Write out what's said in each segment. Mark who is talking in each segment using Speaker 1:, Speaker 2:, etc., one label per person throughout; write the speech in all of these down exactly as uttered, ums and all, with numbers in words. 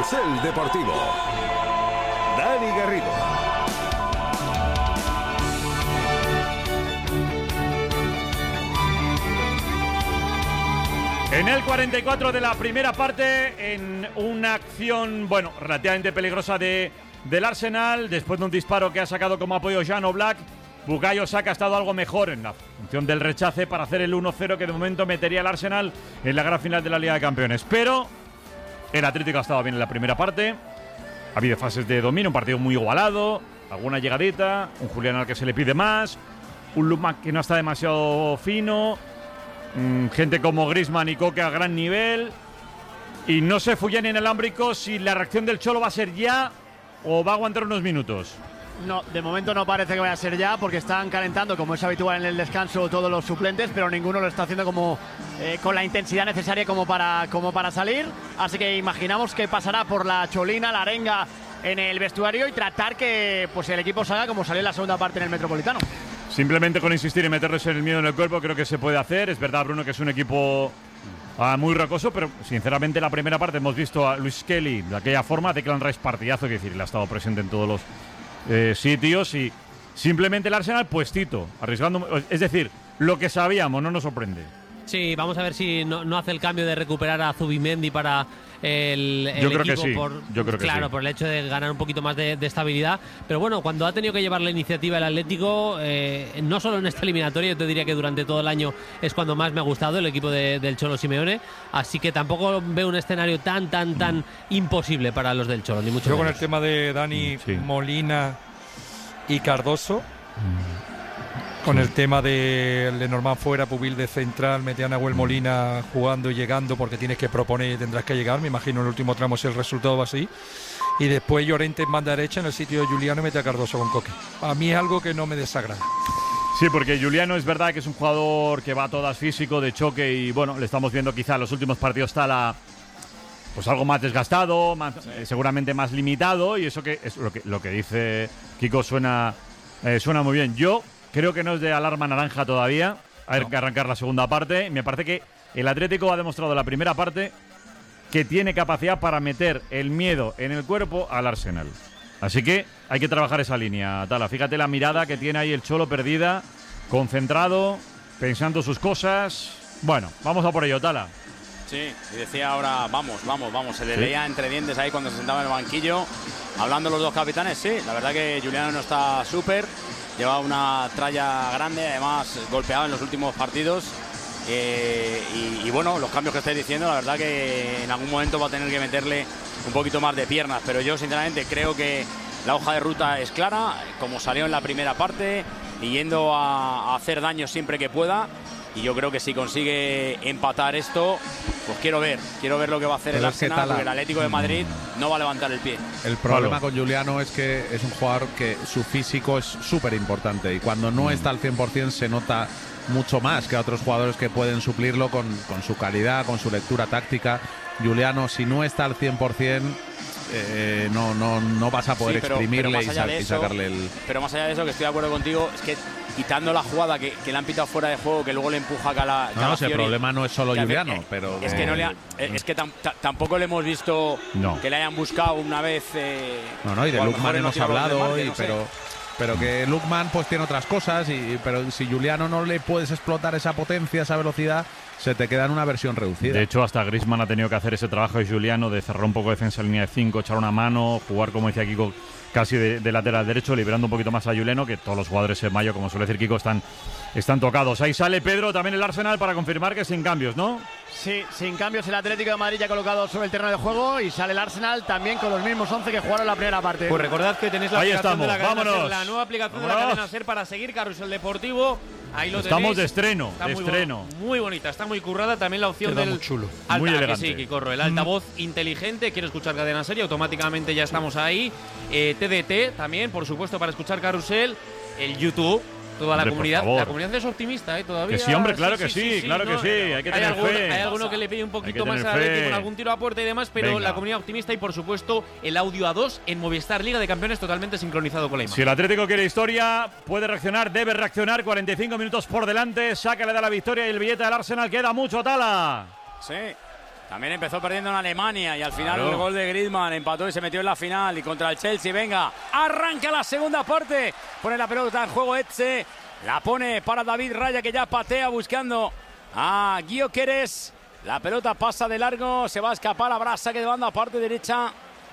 Speaker 1: Carrusel Deportivo. Dani Garrido.
Speaker 2: En el cuarenta y cuatro de la primera parte, en una acción, bueno, relativamente peligrosa de, del Arsenal, después de un disparo que ha sacado como apoyo Jan Oblak, Bukayo Saka ha estado algo mejor en la función del rechace para hacer el uno cero que de momento metería al Arsenal en la gran final de la Liga de Campeones. Pero el Atlético ha estado bien en la primera parte, ha habido fases de dominio, un partido muy igualado, alguna llegadita, un Julián al que se le pide más, un Lukman que no está demasiado fino, mmm, gente como Griezmann y Koke a gran nivel, y no sé, Fuyen en el Ámbrico, si la reacción del Cholo va a ser ya o va a aguantar unos minutos.
Speaker 3: No, de momento no parece que vaya a ser ya, porque están calentando, como es habitual en el descanso, todos los suplentes, pero ninguno lo está haciendo como eh, con la intensidad necesaria como para, como para salir. Así que imaginamos que pasará por la cholina, la arenga en el vestuario y tratar que pues el equipo salga como salió en la segunda parte en el Metropolitano.
Speaker 2: Simplemente con insistir y meterles el miedo en el cuerpo creo que se puede hacer. Es verdad, Bruno, que es un equipo ah, muy rocoso, pero sinceramente la primera parte hemos visto a Luis Kelly de aquella forma, Declan Rice partidazo, es decir, le ha estado presente en todos los Eh, sitios y simplemente el Arsenal puestito, arriesgando, es decir, lo que sabíamos, no nos sorprende.
Speaker 4: Sí, vamos a ver si no, no hace el cambio de recuperar a Zubimendi para el, el
Speaker 2: Yo creo
Speaker 4: equipo
Speaker 2: que sí.
Speaker 4: por,
Speaker 2: Yo creo que
Speaker 4: claro,
Speaker 2: sí.
Speaker 4: por el hecho de ganar un poquito más de, de estabilidad. Pero bueno, cuando ha tenido que llevar la iniciativa el Atlético, eh, no solo en esta eliminatoria, yo te diría que durante todo el año es cuando más me ha gustado el equipo de, del Cholo Simeone. Así que tampoco veo un escenario tan, tan, tan imposible para los del Cholo, ni mucho
Speaker 5: Yo
Speaker 4: menos.
Speaker 5: con el tema de Dani,
Speaker 2: sí.
Speaker 5: Molina y Cardoso, con el tema de Lenormand fuera, Pubil de central, mete a Nahuel Molina jugando y llegando porque tienes que proponer y tendrás que llegar, me imagino en el último tramo si el resultado va así, y después Llorente en banda derecha en el sitio de Juliano y mete a Cardoso con Koke. A mí es algo que no me desagrada.
Speaker 2: Sí, porque Juliano es verdad que es un jugador que va a todas físico, de choque, y bueno, le estamos viendo quizá en los últimos partidos está la pues algo más desgastado, más, sí. eh, seguramente más limitado, y eso que es lo que lo que dice Kiko suena eh, suena muy bien. Yo creo que no es de alarma naranja todavía, hay no. que arrancar la segunda parte. Me parece que el Atlético ha demostrado en la primera parte que tiene capacidad para meter el miedo en el cuerpo al Arsenal. Así que hay que trabajar esa línea, Tala. Fíjate la mirada que tiene ahí el Cholo perdida, concentrado, pensando sus cosas. Bueno, vamos a por ello, Tala.
Speaker 6: Sí, y decía ahora, vamos, vamos, vamos. Se le
Speaker 2: ¿Sí?
Speaker 6: leía entre dientes ahí cuando se sentaba en el banquillo, hablando los dos capitanes. Sí, la verdad que Juliano no está súper, lleva una tralla grande, además golpeado en los últimos partidos. Eh, y, y bueno, los cambios que estáis diciendo, la verdad que en algún momento va a tener que meterle un poquito más de piernas. Pero yo sinceramente creo que la hoja de ruta es clara, como salió en la primera parte, y yendo a, a hacer daño siempre que pueda. Y yo creo que si consigue empatar esto, pues quiero ver, quiero ver lo que va a hacer. Pero el Arsenal, porque el Atlético de Madrid no va a levantar el pie.
Speaker 7: El problema con Juliano es que es un jugador que su físico es súper importante, y cuando no está al cien por cien se nota mucho más que a otros jugadores que pueden suplirlo con, con su calidad, con su lectura táctica. Juliano, si no está al cien por cien, eh, no, no, no vas a poder sí, pero, exprimirle pero y, sa- eso, y sacarle el...
Speaker 6: Pero más allá de eso, que estoy de acuerdo contigo, es que quitando la jugada que, que le han pitado fuera de juego, que luego le empuja a Cala,
Speaker 7: No, no, si el problema no es solo Juliano,
Speaker 6: eh,
Speaker 7: pero...
Speaker 6: Es que, no le ha, es que tam, t- tampoco le hemos visto
Speaker 7: no.
Speaker 6: que le hayan buscado una vez... Eh,
Speaker 7: no, no, y de Lukman hemos hablado, margen, y,
Speaker 6: no
Speaker 7: pero... Pero que Lukman pues tiene otras cosas, y, pero si Juliano no le puedes explotar esa potencia, esa velocidad, se te queda en una versión reducida.
Speaker 2: De hecho, hasta Griezmann ha tenido que hacer ese trabajo de Juliano, de cerrar un poco de defensa en línea de cinco, echar una mano, jugar, como decía Kiko, casi de, de lateral derecho, liberando un poquito más a Juliano, que todos los jugadores en mayo, como suele decir Kiko, están, están tocados. Ahí sale Pedro, también el Arsenal, para confirmar que sin cambios, ¿no?
Speaker 3: Sí, sin cambios el Atlético de Madrid ya colocado sobre el terreno de juego, y sale el Arsenal también con los mismos once que jugaron la primera parte.
Speaker 8: Pues recordad que tenéis la
Speaker 2: Ahí
Speaker 8: aplicación
Speaker 2: estamos,
Speaker 8: de la cadena
Speaker 2: vámonos.
Speaker 8: Ser, la nueva aplicación
Speaker 2: Vámonos.
Speaker 8: de la cadena Ser para seguir Carrusel Deportivo. Ahí lo
Speaker 2: Estamos
Speaker 8: tenéis.
Speaker 2: de estreno,
Speaker 8: Está
Speaker 2: de
Speaker 8: muy
Speaker 2: estreno.
Speaker 8: Bon- muy bonita, está muy currada. También la opción
Speaker 5: Queda
Speaker 8: del
Speaker 5: muy chulo.
Speaker 8: alta,
Speaker 2: Muy
Speaker 8: que
Speaker 2: elegante.
Speaker 8: sí, que corro. El altavoz mm. inteligente, quiero escuchar cadena Ser y automáticamente ya estamos ahí. Eh, T D T también, por supuesto, para escuchar Carrusel. El YouTube. Toda la
Speaker 2: Hombre,
Speaker 8: comunidad,
Speaker 2: por favor.
Speaker 8: la comunidad es optimista, ¿eh? Todavía.
Speaker 2: Que sí, hombre, claro que sí, claro que
Speaker 8: ¿no?
Speaker 2: sí, hay que
Speaker 8: hay
Speaker 2: tener
Speaker 8: alguno,
Speaker 2: fe.
Speaker 8: Hay alguno que le pide un poquito
Speaker 2: Hay que
Speaker 8: más
Speaker 2: tener
Speaker 8: al Atlético
Speaker 2: fe.
Speaker 8: con algún tiro a puerta y demás, pero
Speaker 2: Venga.
Speaker 8: la comunidad optimista, y por supuesto el audio a dos en Movistar Liga de Campeones totalmente sincronizado con la imagen.
Speaker 2: Si el Atlético quiere historia, puede reaccionar, debe reaccionar. cuarenta y cinco minutos por delante, Saka le da la victoria y el billete del Arsenal. Queda mucho, Tala.
Speaker 6: Sí, También empezó perdiendo en Alemania y al final
Speaker 2: Claro.
Speaker 6: el gol de Griezmann empató y se metió en la final. Y contra el Chelsea, venga, arranca la segunda parte. Pone la pelota en juego Etxe. La pone para David Raya, que ya patea buscando a Gyökeres. La pelota pasa de largo, se va a escapar. Habrá saque de banda, parte derecha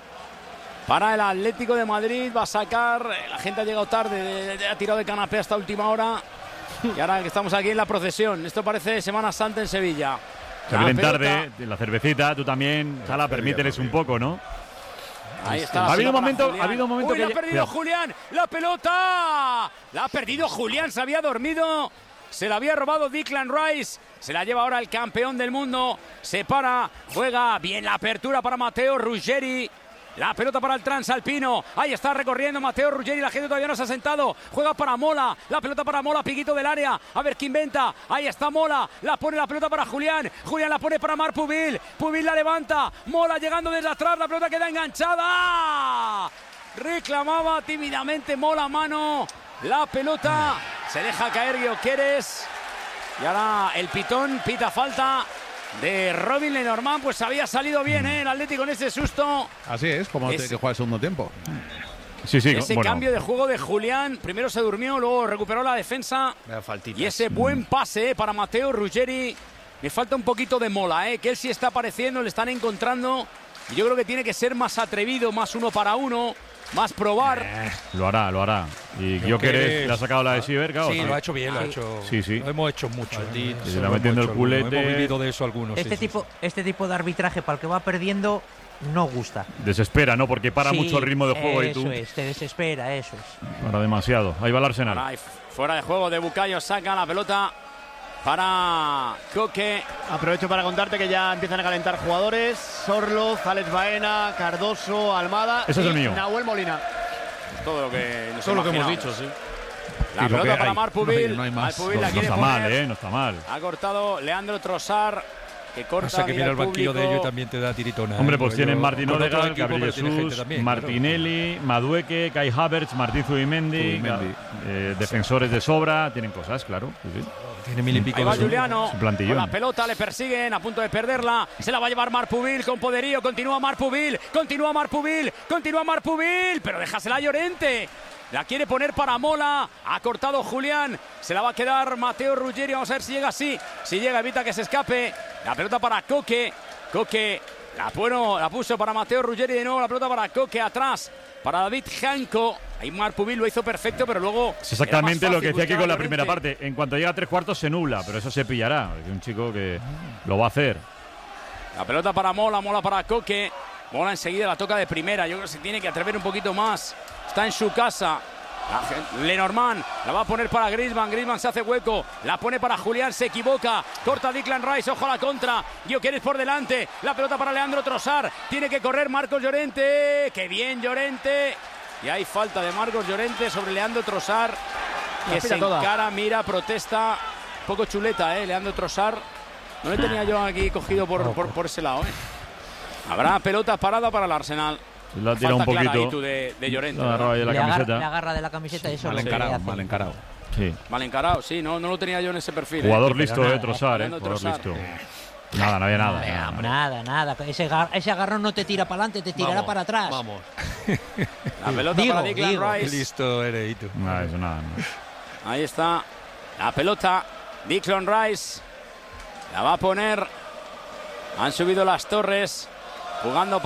Speaker 6: para el Atlético de Madrid. Va a sacar, la gente ha llegado tarde, ha tirado de canapé hasta última hora. Y ahora que estamos aquí en la procesión, esto parece Semana Santa en Sevilla.
Speaker 2: Se vienen tarde, la cervecita, tú también, Sala, permíteles un poco, ¿no?
Speaker 6: Ahí está.
Speaker 2: Ha
Speaker 6: la
Speaker 2: habido un
Speaker 6: pelota
Speaker 2: momento,
Speaker 6: para
Speaker 2: ha habido un momento
Speaker 6: Uy,
Speaker 2: que
Speaker 6: la ha
Speaker 2: ya-
Speaker 6: perdido
Speaker 2: ya.
Speaker 6: Julián, la pelota. La ha perdido Julián, se había dormido. Se la había robado Declan Rice. Se la lleva ahora el campeón del mundo. Se para, juega bien la apertura para Matteo Ruggeri. La pelota para el transalpino. Ahí está recorriendo Matteo Ruggeri. La gente todavía no se ha sentado. Juega para Mola. La pelota para Mola. Piquito del área. A ver qué inventa. Ahí está Mola. La pone la pelota para Julián. Julián la pone para Marc Pubil. Pubil la levanta. Mola llegando desde atrás. La pelota queda enganchada. Reclamaba tímidamente Mola a mano. La pelota. Se deja caer Gyökeres. Y ahora el pitón pita falta de Robin Lenormand. Pues había salido bien, ¿eh? El Atlético en ese susto.
Speaker 7: Así es, como
Speaker 6: Es-
Speaker 7: tiene que jugar el segundo tiempo.
Speaker 2: Sí, sí,
Speaker 6: Ese
Speaker 2: bueno.
Speaker 6: cambio de juego de Julián, primero se durmió, luego recuperó la defensa. Y ese buen pase eh, para Matteo Ruggeri. Le falta un poquito de Mola, eh, que él sí está apareciendo, le están encontrando. Y yo creo que tiene que ser más atrevido, más uno para uno, más probar.
Speaker 2: Eh, lo hará, lo hará. Y
Speaker 5: Creo
Speaker 2: Gyökeres
Speaker 5: que-
Speaker 2: le ha sacado la de Siever, claro.
Speaker 5: Sí,
Speaker 2: ¿no?
Speaker 5: lo ha hecho bien, lo ha
Speaker 9: Sí.
Speaker 5: hecho.
Speaker 2: Sí, sí.
Speaker 5: Lo hemos hecho mucho. ¿eh?
Speaker 2: Se
Speaker 5: Eso
Speaker 2: está
Speaker 5: lo
Speaker 2: metiendo
Speaker 5: hemos
Speaker 2: el
Speaker 5: hecho algunos.
Speaker 2: culete.
Speaker 5: Hemos vivido de eso algunos.
Speaker 9: Este
Speaker 5: sí, sí,
Speaker 9: tipo, este tipo de arbitraje para el que va perdiendo no gusta.
Speaker 2: Desespera, ¿no? Porque para
Speaker 9: Sí,
Speaker 2: mucho el ritmo de juego y tú.
Speaker 9: Eso es, te desespera, eso es.
Speaker 2: Para demasiado. Ahí va el Arsenal.
Speaker 6: Ahora hay fuera de juego de Bukayo, saca la pelota para Koke.
Speaker 3: Aprovecho para contarte que ya empiezan a calentar jugadores. Sorloz, Alex Baena, Cardoso, Almada
Speaker 2: Ese es
Speaker 3: y
Speaker 2: el mío.
Speaker 3: Nahuel Molina.
Speaker 6: Todo lo que nos
Speaker 8: Todo lo que hemos
Speaker 6: imaginábamos.
Speaker 8: dicho, sí.
Speaker 6: La
Speaker 2: Sí, lo
Speaker 6: pelota
Speaker 2: que
Speaker 6: para
Speaker 2: hay.
Speaker 6: Marc
Speaker 7: No hay-
Speaker 6: Pubil.
Speaker 7: no hay más.
Speaker 6: Marc Pubil
Speaker 2: No,
Speaker 6: la
Speaker 2: no
Speaker 6: quiere
Speaker 2: está mal,
Speaker 6: poner.
Speaker 2: ¿eh? No está mal.
Speaker 6: Ha cortado Leandro Trossard, que corta.
Speaker 5: Pasa que mira el banquillo de
Speaker 6: público.
Speaker 5: ellos y también te da tiritona.
Speaker 2: Hombre,
Speaker 5: ¿eh?
Speaker 2: pues
Speaker 5: Porque
Speaker 2: tienen
Speaker 5: yo-
Speaker 2: Martín
Speaker 5: con otro
Speaker 2: Odegaard,
Speaker 5: equipo,
Speaker 2: Gabriel
Speaker 5: pero tiene gente
Speaker 2: Jesús,
Speaker 5: también, claro.
Speaker 2: Martinelli, Madueque, Kai Havertz, Martín Zubimendi,
Speaker 7: Zubimendi.
Speaker 2: eh, defensores de sobra, tienen cosas, claro. Sí, sí.
Speaker 5: Tiene mil y pico
Speaker 6: Ahí va
Speaker 5: de
Speaker 6: Juliano,
Speaker 2: su plantillón.
Speaker 6: con la pelota, le persiguen, a punto de perderla, se la va a llevar Marc Pubil con poderío, continúa Marc Pubil, continúa Marc Pubil, continúa Marc Pubil, pero déjasela a Llorente, la quiere poner para Mola, ha cortado Julián, se la va a quedar Matteo Ruggeri, vamos a ver si llega así, si llega evita que se escape, la pelota para Koke, Koke, la, bueno, la puso para Matteo Ruggeri de nuevo, la pelota para Koke atrás, para David Janko, ahí Marc Pubil lo hizo perfecto, pero luego...
Speaker 2: Es exactamente
Speaker 6: era más
Speaker 2: lo que
Speaker 6: fácil
Speaker 2: decía aquí
Speaker 6: buscar
Speaker 2: con
Speaker 6: a
Speaker 2: la primera
Speaker 6: Llorente.
Speaker 2: parte. En cuanto llega a tres cuartos se nubla, pero eso se pillará. Es un chico que lo va a hacer.
Speaker 6: La pelota para Mola, Mola para Koke. Mola enseguida la toca de primera. Yo creo que se tiene que atrever un poquito más. Está en su casa. La gen- Lenormand la va a poner para Griezmann. Griezmann se hace hueco. La pone para Julián. Se equivoca. Corta Declan Rice. Ojo a la contra. Gyökeres por delante. La pelota para Leandro Trossard. Tiene que correr Marcos Llorente. ¡Qué bien Llorente! Y hay falta de Marcos Llorente sobre Leandro Trossard. Que
Speaker 3: La
Speaker 6: se
Speaker 3: pilla toda.
Speaker 6: encara, mira, protesta. Poco chuleta, ¿eh? Leandro Trossard. No le tenía yo aquí cogido por, por, por ese lado, ¿eh? Habrá pelota parada para el Arsenal.
Speaker 2: Lo ha tirado un
Speaker 6: Falta clara ahí,
Speaker 2: poquito.
Speaker 6: tú, de, de Llorente.
Speaker 2: Lo ha agarrado ahí de la
Speaker 9: le, agarra,
Speaker 2: camiseta.
Speaker 9: le agarra de la camiseta y eso
Speaker 7: Mal
Speaker 9: es lo que
Speaker 7: encarado,
Speaker 9: hace.
Speaker 7: mal encarado.
Speaker 2: Sí.
Speaker 6: Mal encarado, sí, no, no lo tenía yo en ese perfil. ¿eh?
Speaker 2: Jugador listo,
Speaker 9: nada,
Speaker 2: eh, Trossard, eh.
Speaker 6: Leandro
Speaker 2: Jugador
Speaker 6: Trossard.
Speaker 2: listo. Nada, no había nada. nada.
Speaker 9: Nada, nada. Ese, gar- ese agarrón no te tira para adelante, te tirará
Speaker 8: Vamos,
Speaker 9: para atrás.
Speaker 8: Vamos.
Speaker 6: La pelota
Speaker 9: Digo,
Speaker 6: para Declan
Speaker 9: digo.
Speaker 5: Qué
Speaker 6: Rice.
Speaker 5: listo eres, Ito.
Speaker 2: Nada, eso nada. no.
Speaker 6: Ahí está. La pelota. Declan Rice. La va a poner. Han subido las torres. Jugando